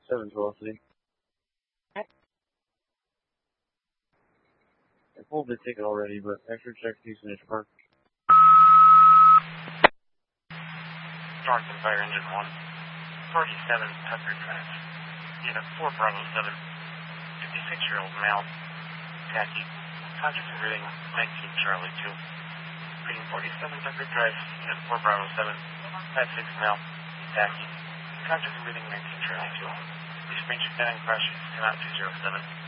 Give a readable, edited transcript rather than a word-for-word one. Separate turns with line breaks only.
712 I pulled the ticket already, but extra check Houston Park.
Darlington Fire Engine 1, 47 Tucker Drive. Unit 4 Bravo 7, 56-year-old male, khaki, conscious and breathing, 19 Charlie 2. Reading 47 Tucker Drive, Unit 4 Bravo 7, 56 male, khaki, conscious and breathing, 19 Charlie 2. Please range standing pressure, 207.